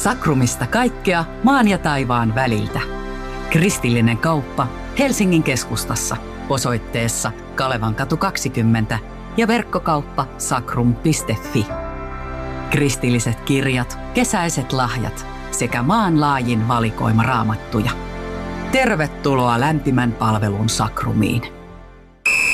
Sakrumista kaikkea maan ja taivaan väliltä. Kristillinen kauppa Helsingin keskustassa osoitteessa Kalevankatu 20 ja verkkokauppa sakrum.fi. Kristilliset kirjat, kesäiset lahjat sekä maanlaajin valikoima raamattuja. Tervetuloa lämpimän palvelun Sakrumiin.